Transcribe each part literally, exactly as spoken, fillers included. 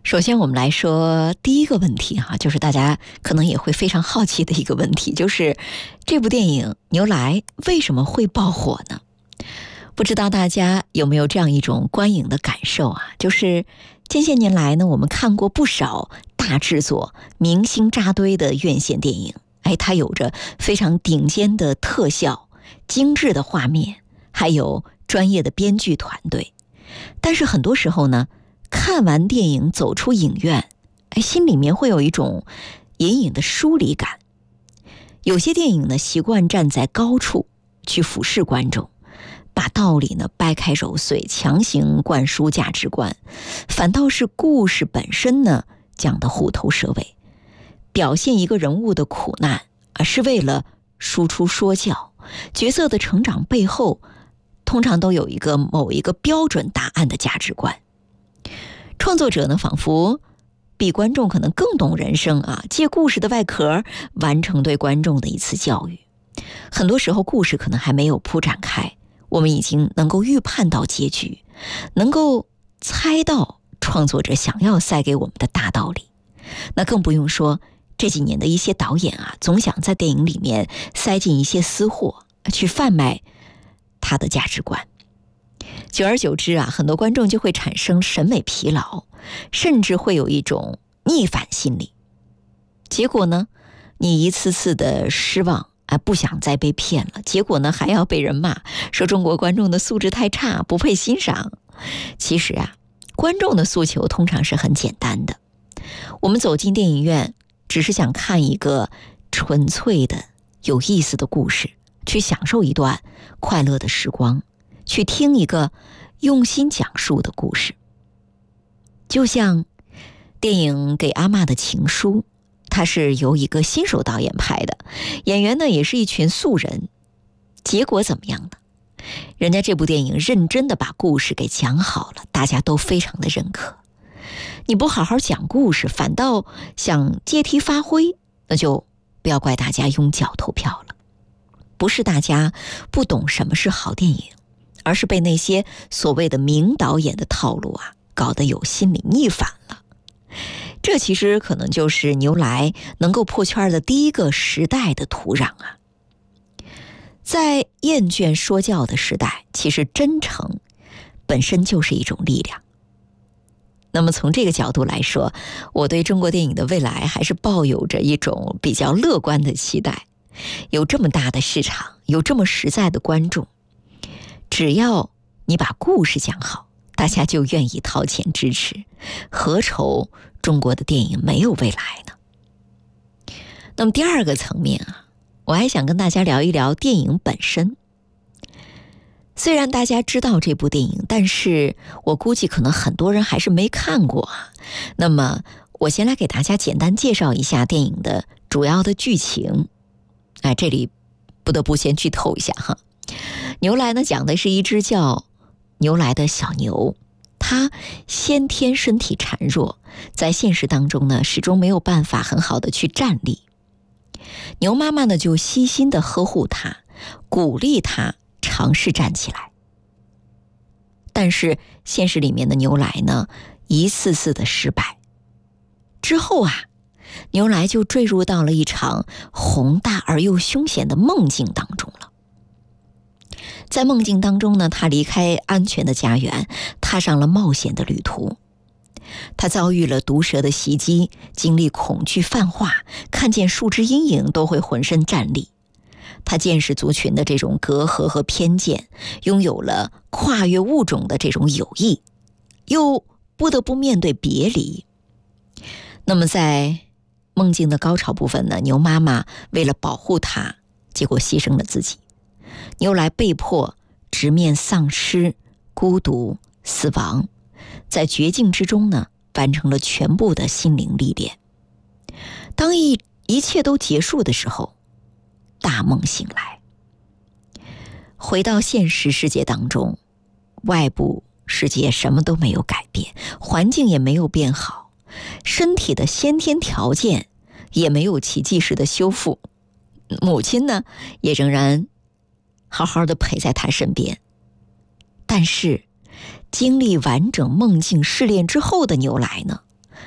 首先我们来说第一个问题哈、啊，就是大家可能也会非常好奇的一个问题，就是这部电影《牛来》为什么会爆火呢？不知道大家有没有这样一种观影的感受啊，就是近些年来呢，我们看过不少大制作、明星扎堆的院线电影，哎，它有着非常顶尖的特效、精致的画面，还有专业的编剧团队。但是很多时候呢，看完电影走出影院，哎，心里面会有一种隐隐的疏离感。有些电影呢，习惯站在高处去俯视观众，把道理呢掰开揉碎，强行灌输价值观，反倒是故事本身呢讲得虎头蛇尾，表现一个人物的苦难，而是为了输出说教。角色的成长背后，通常都有一个某一个标准答案的价值观。创作者呢，仿佛比观众可能更懂人生啊，借故事的外壳完成对观众的一次教育。很多时候故事可能还没有铺展开，我们已经能够预判到结局，能够猜到创作者想要塞给我们的大道理。那更不用说这几年的一些导演啊，总想在电影里面塞进一些私货，去贩卖他的价值观。久而久之啊，很多观众就会产生审美疲劳，甚至会有一种逆反心理。结果呢，你一次次的失望，啊，不想再被骗了。结果呢，还要被人骂，说中国观众的素质太差，不配欣赏。其实啊，观众的诉求通常是很简单的。我们走进电影院，只是想看一个纯粹的、有意思的故事，去享受一段快乐的时光，去听一个用心讲述的故事。就像电影《给阿嬷的情书》，它是由一个新手导演拍的，演员呢也是一群素人。结果怎么样呢？人家这部电影认真的把故事给讲好了，大家都非常的认可。你不好好讲故事，反倒想借题发挥，那就不要怪大家用脚投票了。不是大家不懂什么是好电影，而是被那些所谓的名导演的套路啊，搞得有心理逆反了。这其实可能就是牛来能够破圈的第一个时代的土壤啊。在厌倦说教的时代，其实真诚本身就是一种力量。那么从这个角度来说，我对中国电影的未来还是抱有着一种比较乐观的期待。有这么大的市场，有这么实在的观众，只要你把故事讲好，大家就愿意掏钱支持，何愁中国的电影没有未来呢？那么第二个层面啊，我还想跟大家聊一聊电影本身。虽然大家知道这部电影，但是我估计可能很多人还是没看过啊。那么我先来给大家简单介绍一下电影的主要的剧情。哎，这里不得不先剧透一下哈。牛来呢，讲的是一只叫牛来的小牛，它先天身体孱弱，在现实当中呢，始终没有办法很好的去站立。牛妈妈呢，就悉心的呵护它，鼓励它尝试站起来。但是现实里面的牛来呢，一次次的失败之后啊，牛来就坠入到了一场宏大而又凶险的梦境当中了。在梦境当中呢，他离开安全的家园，踏上了冒险的旅途。他遭遇了毒蛇的袭击，经历恐惧泛化，看见树枝阴影都会浑身战栗。他见识族群的这种隔阂和偏见，拥有了跨越物种的这种友谊，又不得不面对别离。那么在梦境的高潮部分呢，牛妈妈为了保护他，结果牺牲了自己。牛来被迫直面丧失、孤独、死亡，在绝境之中呢，完成了全部的心灵历练。当一一切都结束的时候，大梦醒来，回到现实世界当中，外部世界什么都没有改变，环境也没有变好，身体的先天条件也没有奇迹式的修复，母亲呢也仍然好好的陪在他身边。但是经历完整梦境试炼之后的牛来呢，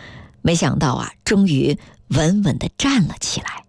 没想到啊，终于稳稳地站了起来。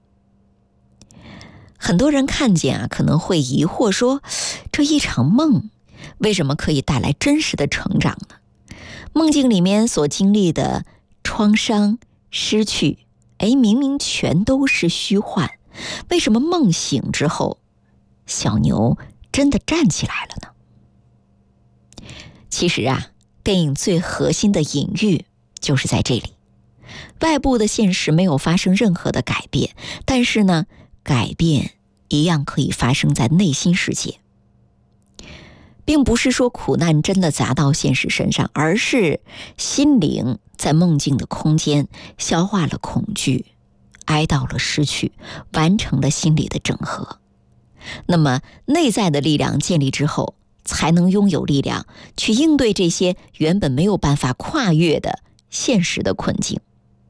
很多人看见啊，可能会疑惑说，这一场梦为什么可以带来真实的成长呢？梦境里面所经历的创伤、失去，哎，明明全都是虚幻，为什么梦醒之后，小牛真的站起来了呢？其实啊，电影最核心的隐喻就是在这里。外部的现实没有发生任何的改变，但是呢，改变一样可以发生在内心世界。并不是说苦难真的砸到现实身上，而是心灵在梦境的空间消化了恐惧，哀悼了失去，完成了心理的整合。那么内在的力量建立之后，才能拥有力量去应对这些原本没有办法跨越的现实的困境。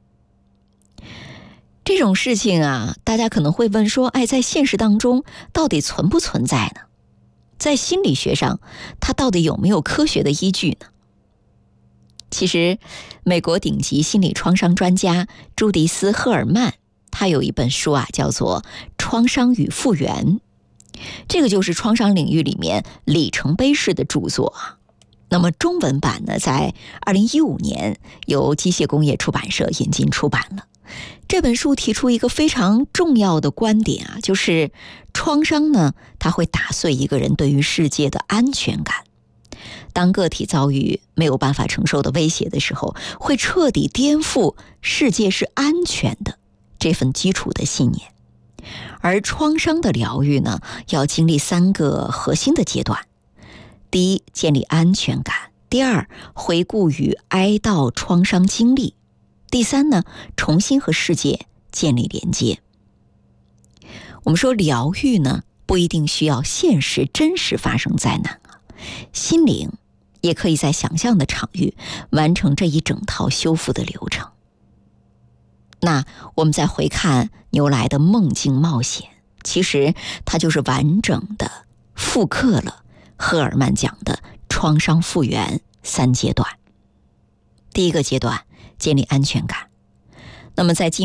这种事情啊，大家可能会问说，哎，在现实当中到底存不存在呢？在心理学上，它到底有没有科学的依据呢？其实，美国顶级心理创伤专家朱迪斯·赫尔曼，他有一本书啊，叫做《创伤与复原》，这个就是创伤领域里面里程碑式的著作啊。那么中文版呢，在二零一五年由机械工业出版社引进出版了。这本书提出一个非常重要的观点啊，就是创伤呢，它会打碎一个人对于世界的安全感。当个体遭遇没有办法承受的威胁的时候，会彻底颠覆世界是安全的这份基础的信念。而创伤的疗愈呢，要经历三个核心的阶段：第一，建立安全感；第二，回顾与哀悼创伤经历；第三呢，重新和世界建立连接。我们说疗愈呢，不一定需要现实真实发生灾难啊，心灵也可以在想象的场域完成这一整套修复的流程。那我们再回看牛来的梦境冒险，其实它就是完整的复刻了赫尔曼讲的创伤复原三阶段。第一个阶段，建立安全感。那么在进